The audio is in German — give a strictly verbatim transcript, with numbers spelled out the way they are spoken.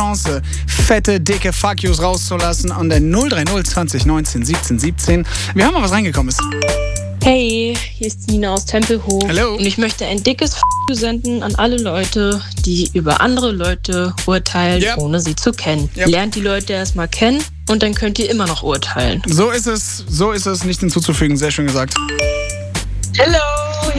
Chance, fette, dicke Fuck Yous rauszulassen an der null drei null zwanzig neunzehn siebzehn siebzehn. Wir haben mal was reingekommen ist. Hey, hier ist Nina aus Tempelhof. Hallo. Und ich möchte ein dickes F*** senden an alle Leute, die über andere Leute urteilen, yep. ohne sie zu kennen. Yep. Lernt die Leute erstmal kennen und dann könnt ihr immer noch urteilen. So ist es, so ist es, nichts hinzuzufügen, sehr schön gesagt. Hello.